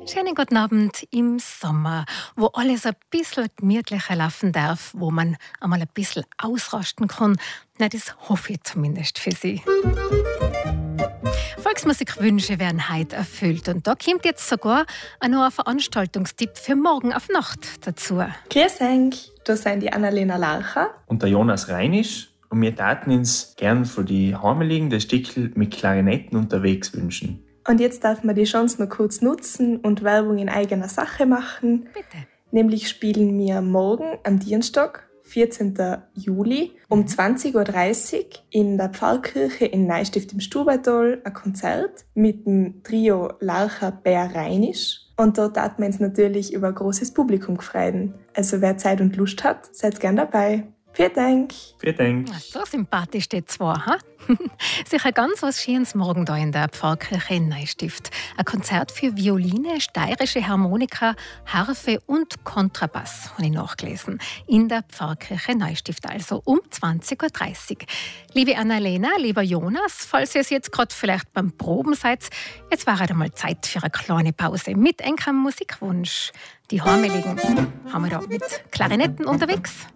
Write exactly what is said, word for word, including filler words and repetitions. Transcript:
Schönen guten Abend im Sommer, wo alles ein bisschen gemütlicher laufen darf, wo man einmal ein bisschen ausrasten kann. Na, das hoffe ich zumindest für Sie. Volksmusikwünsche werden heute erfüllt und da kommt jetzt sogar auch noch ein Veranstaltungstipp für morgen auf Nacht dazu. Grüß euch, da sind die Annalena Larcher und der Jonas Reinisch und wir taten uns gern für die Heimeligen das Stickel mit Klarinetten unterwegs wünschen. Und jetzt darf man die Chance noch kurz nutzen und Werbung in eigener Sache machen. Bitte. Nämlich spielen wir morgen am Dienstag, vierzehnten Juli um zwanzig Uhr dreißig in der Pfarrkirche in Neustift im Stubaital ein Konzert mit dem Trio Larcher Bär Reinisch. Und dort hat man uns natürlich über ein großes Publikum gefreut. Also wer Zeit und Lust hat, seid gern dabei. Vielen Dank. Vielen Dank. So sympathisch die zwei, ha? Sicher ganz was Schönes morgen da in der Pfarrkirche in Neustift. Ein Konzert für Violine, steirische Harmonika, Harfe und Kontrabass, habe ich nachgelesen. In der Pfarrkirche Neustift, also um zwanzig Uhr dreißig. Liebe Annalena, lieber Jonas, falls ihr jetzt gerade vielleicht beim Proben seid, jetzt war einmal Zeit für eine kleine Pause mit einem Musikwunsch. Die Heimeligen haben wir da mit Klarinetten unterwegs.